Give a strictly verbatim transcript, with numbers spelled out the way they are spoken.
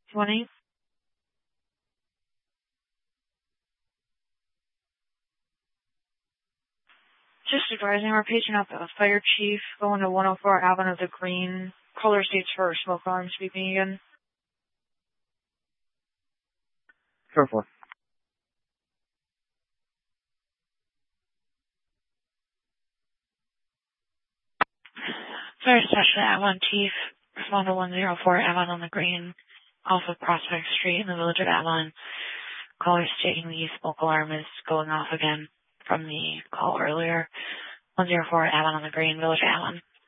twenty. Just advising our patient up the fire chief going to one oh four Avenue of the Green. Color states for smoke alarm speaking again. Four four. Fire station Avalon Chief. Respond to one oh four Avalon on the Green off of Prospect Street in the village of Avalon. Caller stating the smoke alarm is going off again from the call earlier. one oh four Avalon on the Green, village of Avalon.